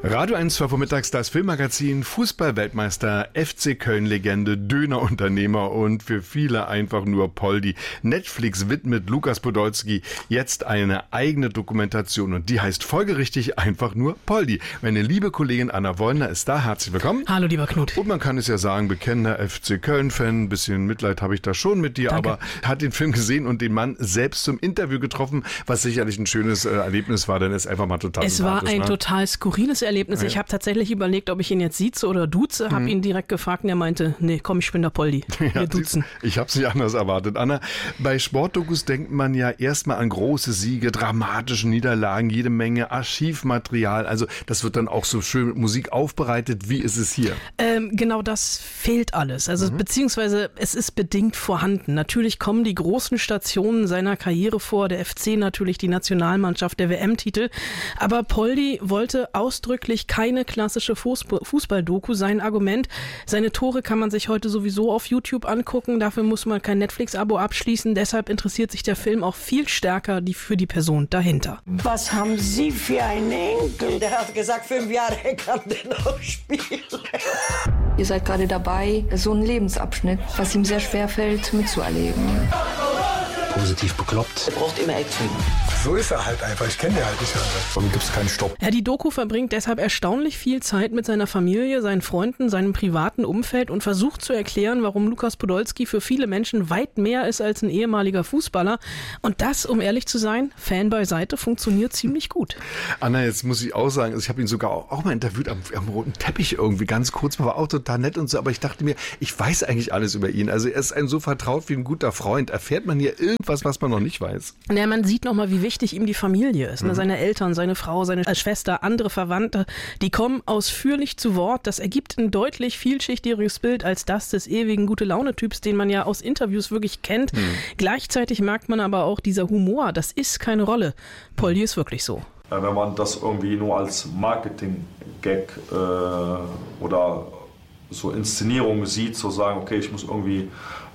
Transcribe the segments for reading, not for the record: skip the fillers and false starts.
Radio 1 war vormittags das Filmmagazin, Fußball-Weltmeister, FC Köln-Legende, Dönerunternehmer und für viele einfach nur Poldi. Netflix widmet Lukas Podolski jetzt eine eigene Dokumentation und die heißt folgerichtig einfach nur Poldi. Meine liebe Kollegin Anna Wollner ist da, herzlich willkommen. Hallo lieber Knut. Und man kann es ja sagen, bekennender FC Köln-Fan, ein bisschen Mitleid habe ich da schon mit dir, Danke. Aber hat den Film gesehen und den Mann selbst zum Interview getroffen, was sicherlich ein schönes Erlebnis war, denn es ist einfach mal total Es war ein total skurriles Erlebnis. Ja. Ich habe tatsächlich überlegt, ob ich ihn jetzt sieze oder duze, habe ihn direkt gefragt und er meinte, nee, komm, ich bin der Poldi, wir duzen. Ich habe es nicht anders erwartet. Anna, bei Sportdokus denkt man ja erstmal an große Siege, dramatische Niederlagen, jede Menge Archivmaterial. Also das wird dann auch so schön mit Musik aufbereitet. Wie ist es hier? Genau das fehlt alles. Also beziehungsweise es ist bedingt vorhanden. Natürlich kommen die großen Stationen seiner Karriere vor, der FC natürlich, die Nationalmannschaft, der WM-Titel. Aber Poldi wollte ausdrücklich keine klassische Fußball-Doku. Sein Argument, seine Tore kann man sich heute sowieso auf YouTube angucken. Dafür muss man kein Netflix-Abo abschließen. Deshalb interessiert sich der Film auch viel stärker für die Person dahinter. Was haben Sie für einen Enkel? Der hat gesagt, 5 Jahre kann der noch spielen. Ihr seid gerade dabei, so einen Lebensabschnitt, was ihm sehr schwer fällt, mitzuerleben. Positiv bekloppt. Er braucht immer Action. So ist er halt einfach. Ich kenne den halt nicht anders. Dann gibt es keinen Stopp. Ja, die Doku verbringt deshalb erstaunlich viel Zeit mit seiner Familie, seinen Freunden, seinem privaten Umfeld und versucht zu erklären, warum Lukas Podolski für viele Menschen weit mehr ist als ein ehemaliger Fußballer. Und das, um ehrlich zu sein, Fan beiseite, funktioniert ziemlich gut. Anna, jetzt muss ich auch sagen, ich habe ihn sogar auch mal interviewt am roten Teppich irgendwie, ganz kurz, war auch total nett und so, aber ich dachte mir, ich weiß eigentlich alles über ihn. Also er ist einem so vertraut wie ein guter Freund. Erfährt man hier irgendwas, was man noch nicht weiß? Ja, man sieht nochmal, wie wichtig ihm die Familie ist. Seine Eltern, seine Frau, seine Schwester, andere Verwandte, die kommen ausführlich zu Wort. Das ergibt ein deutlich vielschichtigeres Bild als das des ewigen Gute-Laune-Typs, den man ja aus Interviews wirklich kennt. Gleichzeitig merkt man aber auch, dieser Humor, das ist keine Rolle. Poldi ist wirklich so. Wenn man das irgendwie nur als Marketing-Gag oder so Inszenierung sieht, zu sagen, okay, ich muss irgendwie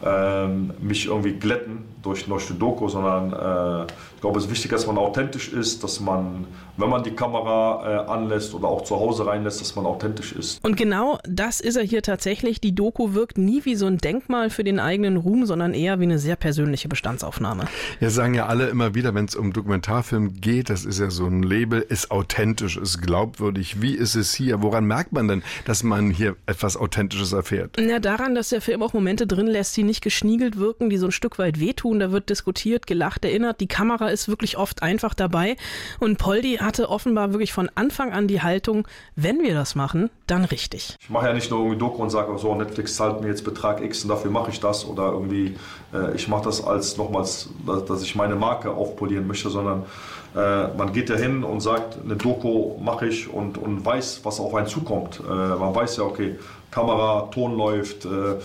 mich irgendwie glätten durch die Doku, sondern ich glaube, es ist wichtig, dass man authentisch ist, dass man, wenn man die Kamera anlässt oder auch zu Hause reinlässt, dass man authentisch ist. Und genau das ist er hier tatsächlich. Die Doku wirkt nie wie so ein Denkmal für den eigenen Ruhm, sondern eher wie eine sehr persönliche Bestandsaufnahme. Ja, sagen ja alle immer wieder, wenn es um Dokumentarfilm geht, das ist ja so ein Label, ist authentisch, ist glaubwürdig. Wie ist es hier? Woran merkt man denn, dass man hier etwas Authentisches erfährt? Ja, daran, dass der Film auch Momente drin lässt, die nicht geschniegelt wirken, die so ein Stück weit wehtun. Da wird diskutiert, gelacht, erinnert. Die Kamera ist wirklich oft einfach dabei. Und Poldi hatte offenbar wirklich von Anfang an die Haltung, wenn wir das machen, dann richtig. Ich mache ja nicht nur irgendwie Doku und sage, so, Netflix zahlt mir jetzt Betrag X und dafür mache ich das. Oder irgendwie, ich mache das als nochmals, dass ich meine Marke aufpolieren möchte, sondern man geht ja hin und sagt, eine Doku mache ich und weiß, was auf einen zukommt. Man weiß ja, okay, Kamera, Ton läuft,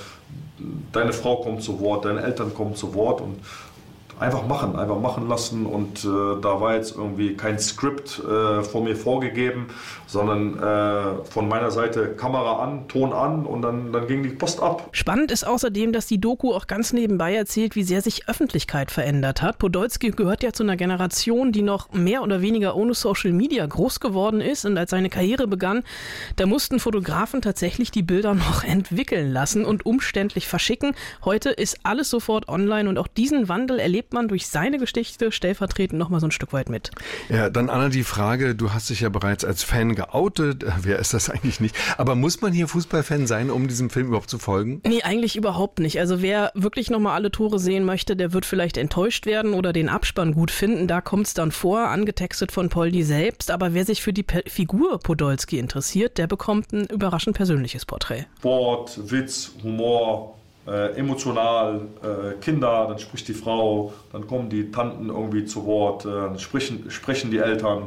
deine Frau kommt zu Wort, deine Eltern kommen zu Wort und einfach machen lassen und da war jetzt irgendwie kein Skript von mir vorgegeben, sondern von meiner Seite Kamera an, Ton an und dann ging die Post ab. Spannend ist außerdem, dass die Doku auch ganz nebenbei erzählt, wie sehr sich Öffentlichkeit verändert hat. Podolski gehört ja zu einer Generation, die noch mehr oder weniger ohne Social Media groß geworden ist und als seine Karriere begann, da mussten Fotografen tatsächlich die Bilder noch entwickeln lassen und umständlich verschicken. Heute ist alles sofort online und auch diesen Wandel erlebt man durch seine Geschichte stellvertretend noch mal so ein Stück weit mit. Ja, dann Anna, die Frage, du hast dich ja bereits als Fan geoutet, wer ist das eigentlich nicht? Aber muss man hier Fußballfan sein, um diesem Film überhaupt zu folgen? Nee, eigentlich überhaupt nicht. Also wer wirklich noch mal alle Tore sehen möchte, der wird vielleicht enttäuscht werden oder den Abspann gut finden. Da kommt es dann vor, angetextet von Poldi selbst. Aber wer sich für die Figur Podolski interessiert, der bekommt ein überraschend persönliches Porträt. Sport, Witz, Humor, emotional, Kinder, dann spricht die Frau, dann kommen die Tanten irgendwie zu Wort, dann sprechen die Eltern,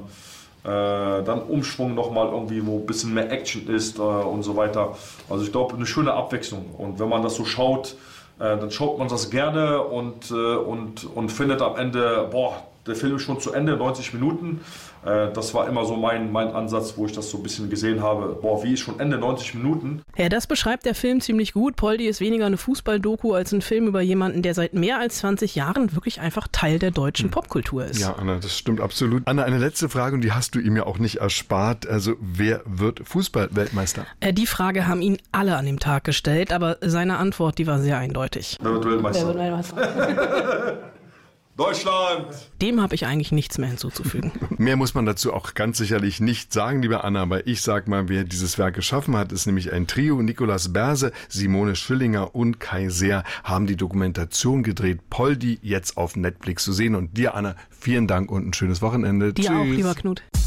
dann Umschwung nochmal irgendwie, wo ein bisschen mehr Action ist und so weiter. Also ich glaube, eine schöne Abwechslung. Und wenn man das so schaut, dann schaut man das gerne und findet am Ende, boah, der Film ist schon zu Ende, 90 Minuten. Das war immer so mein Ansatz, wo ich das so ein bisschen gesehen habe. Boah, wie ist schon Ende 90 Minuten? Ja, das beschreibt der Film ziemlich gut. Poldi ist weniger eine Fußballdoku als ein Film über jemanden, der seit mehr als 20 Jahren wirklich einfach Teil der deutschen Popkultur ist. Ja, Anna, das stimmt absolut. Anna, eine letzte Frage und die hast du ihm ja auch nicht erspart. Also, wer wird Fußball-Weltmeister? Die Frage haben ihn alle an dem Tag gestellt, aber seine Antwort, die war sehr eindeutig. Wer wird Weltmeister? Deutschland! Dem habe ich eigentlich nichts mehr hinzuzufügen. Mehr muss man dazu auch ganz sicherlich nicht sagen, liebe Anna, aber ich sag mal, wer dieses Werk geschaffen hat, ist nämlich ein Trio. Nikolaus Berse, Simone Schillinger und Kai Seer haben die Dokumentation gedreht. Poldi jetzt auf Netflix zu sehen. Und dir, Anna, vielen Dank und ein schönes Wochenende. Dir Tschüss. auch, lieber Knut.